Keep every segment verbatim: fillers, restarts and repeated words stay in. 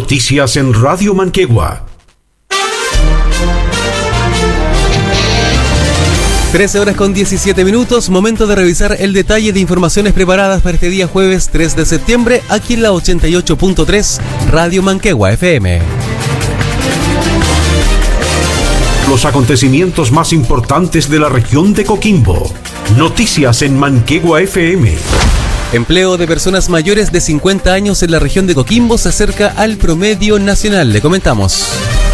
Noticias en Radio Manquegua. trece horas con diecisiete minutos, momento de revisar el detalle de informaciones preparadas para este día jueves tres de septiembre, aquí en la ochenta y ocho punto tres, Radio Manquegua F M. Los acontecimientos más importantes de la región de Coquimbo. Noticias en Manquegua F M. Empleo de personas mayores de cincuenta años en la región de Coquimbo se acerca al promedio nacional. Le comentamos.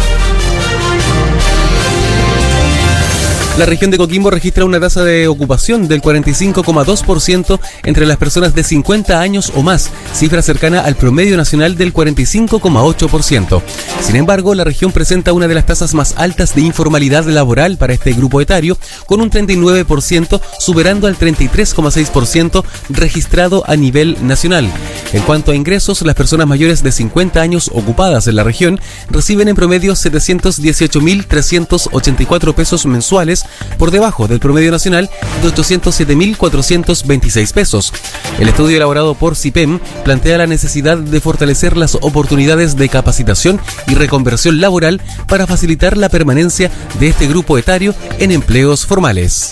La región de Coquimbo registra una tasa de ocupación del cuarenta y cinco coma dos por ciento entre las personas de cincuenta años o más, cifra cercana al promedio nacional del cuarenta y cinco coma ocho por ciento. Sin embargo, la región presenta una de las tasas más altas de informalidad laboral para este grupo etario, con un treinta y nueve por ciento, superando al treinta y tres coma seis por ciento registrado a nivel nacional. En cuanto a ingresos, las personas mayores de cincuenta años ocupadas en la región reciben en promedio setecientos dieciocho mil trescientos ochenta y cuatro pesos mensuales, por debajo del promedio nacional de ochocientos siete mil cuatrocientos veintiséis pesos. El estudio elaborado por CIPEM plantea la necesidad de fortalecer las oportunidades de capacitación y reconversión laboral para facilitar la permanencia de este grupo etario en empleos formales.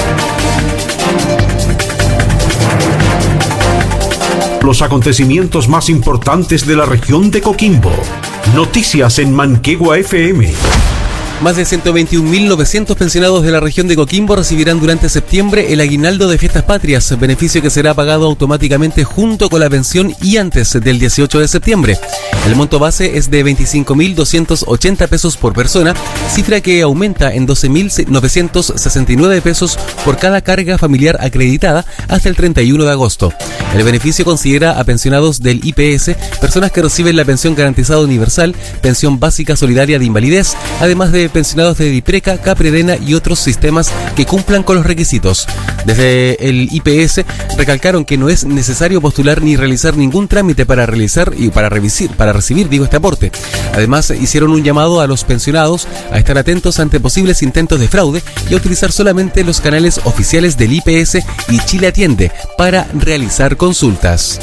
Los acontecimientos más importantes de la región de Coquimbo. Noticias en Manquegua F M. Más de ciento veintiún mil novecientos pensionados de la región de Coquimbo recibirán durante septiembre el aguinaldo de fiestas patrias, beneficio que será pagado automáticamente junto con la pensión y antes del dieciocho de septiembre. El monto base es de veinticinco mil doscientos ochenta pesos por persona, cifra que aumenta en doce mil novecientos sesenta y nueve pesos por cada carga familiar acreditada hasta el treinta y uno de agosto. El beneficio considera a pensionados del I P S, personas que reciben la pensión garantizada universal, pensión básica solidaria de invalidez, además de pensionados de DIPRECA, CAPREDENA y otros sistemas que cumplan con los requisitos. Desde el I P S recalcaron que no es necesario postular ni realizar ningún trámite para realizar y para revisir, para recibir, digo, este aporte. Además, hicieron un llamado a los pensionados a estar atentos ante posibles intentos de fraude y a utilizar solamente los canales oficiales del I P S y Chile Atiende para realizar consultas.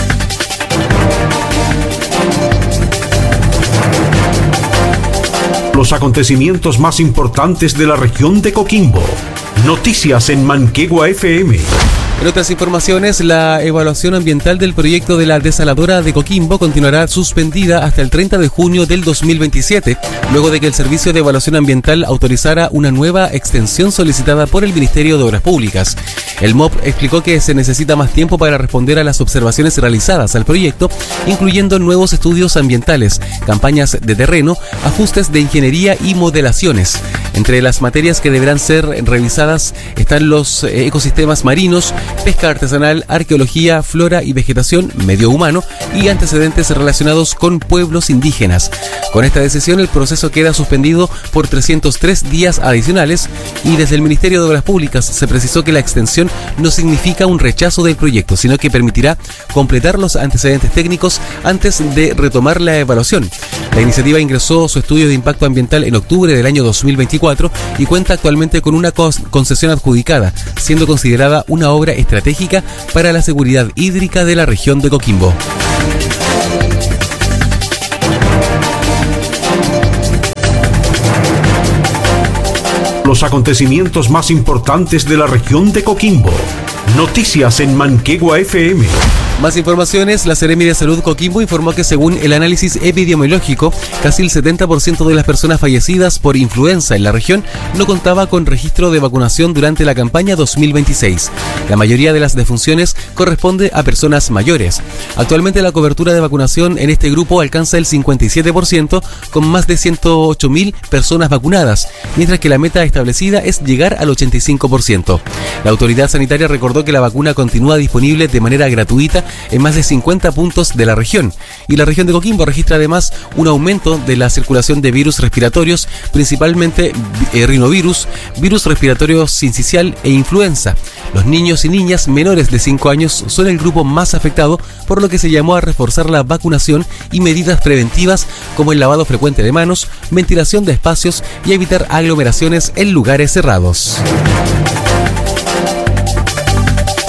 Los acontecimientos más importantes de la región de Coquimbo. Noticias en Manquegua F M. En otras informaciones, la evaluación ambiental del proyecto de la desaladora de Coquimbo continuará suspendida hasta el treinta de junio del dos mil veintisiete, luego de que el Servicio de Evaluación Ambiental autorizara una nueva extensión solicitada por el Ministerio de Obras Públicas. El M O P explicó que se necesita más tiempo para responder a las observaciones realizadas al proyecto, incluyendo nuevos estudios ambientales, campañas de terreno, ajustes de ingeniería y modelaciones. Entre las materias que deberán ser revisadas están los ecosistemas marinos, pesca artesanal, arqueología, flora y vegetación, medio humano y antecedentes relacionados con pueblos indígenas. Con esta decisión, el proceso queda suspendido por trescientos tres días adicionales y desde el Ministerio de Obras Públicas se precisó que la extensión no significa un rechazo del proyecto, sino que permitirá completar los antecedentes técnicos antes de retomar la evaluación. La iniciativa ingresó su estudio de impacto ambiental en octubre del año dos mil veinticuatro y cuenta actualmente con una concesión adjudicada, siendo considerada una obra estratégica para la seguridad hídrica de la región de Coquimbo. Los acontecimientos más importantes de la región de Coquimbo. Noticias en Manquegua F M. Más informaciones, la Seremi de Salud Coquimbo informó que según el análisis epidemiológico, casi el setenta por ciento de las personas fallecidas por influenza en la región no contaba con registro de vacunación durante la campaña dos mil veintiséis. La mayoría de las defunciones corresponde a personas mayores. Actualmente la cobertura de vacunación en este grupo alcanza el cincuenta y siete por ciento, con más de ciento ocho mil personas vacunadas, mientras que la meta establecida es llegar al ochenta y cinco por ciento. La autoridad sanitaria recordó que la vacuna continúa disponible de manera gratuita en más de cincuenta puntos de la región, y la región de Coquimbo registra además un aumento de la circulación de virus respiratorios, principalmente eh, rinovirus, virus respiratorio sincicial e influenza. Los niños y niñas menores de cinco años son el grupo más afectado, por lo que se llamó a reforzar la vacunación y medidas preventivas como el lavado frecuente de manos, ventilación de espacios y evitar aglomeraciones en lugares cerrados.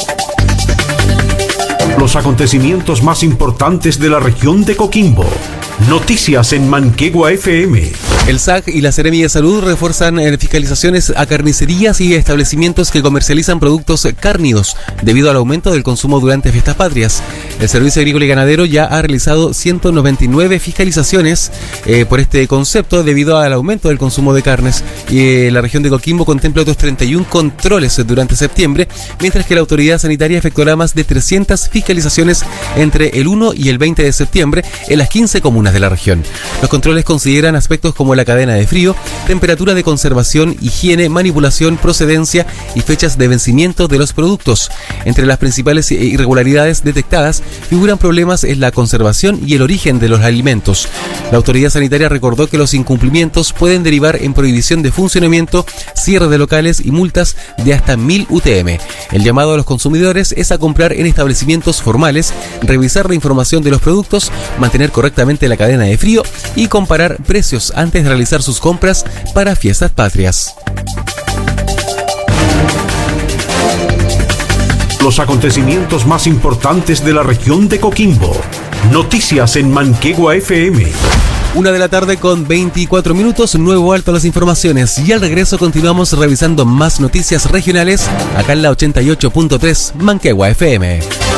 Los acontecimientos más importantes de la región de Coquimbo. Noticias en Manquegua F M. El S A C y la Seremi de Salud refuerzan eh, fiscalizaciones a carnicerías y establecimientos que comercializan productos cárnidos debido al aumento del consumo durante fiestas patrias. El Servicio Agrícola y Ganadero ya ha realizado ciento noventa y nueve fiscalizaciones eh, por este concepto debido al aumento del consumo de carnes. Y eh, la región de Coquimbo contempla otros treinta y uno controles durante septiembre, mientras que la autoridad sanitaria efectuará más de trescientas fiscalizaciones entre el uno y el veinte de septiembre en las quince comunas de la región. Los controles consideran aspectos como la cadena de frío, temperatura de conservación, higiene, manipulación, procedencia y fechas de vencimiento de los productos. Entre las principales irregularidades detectadas figuran problemas en la conservación y el origen de los alimentos. La autoridad sanitaria recordó que los incumplimientos pueden derivar en prohibición de funcionamiento, cierre de locales y multas de hasta mil U T M. El llamado a los consumidores es a comprar en establecimientos formales, revisar la información de los productos, mantener correctamente la cadena de frío y comparar precios antes de realizar sus compras para fiestas patrias. Los acontecimientos más importantes de la región de Coquimbo. Noticias en Manquegua F M. Una de la tarde con veinticuatro minutos, nuevo alto a las informaciones. Y al regreso continuamos revisando más noticias regionales acá en la ochenta y ocho punto tres Manquegua F M.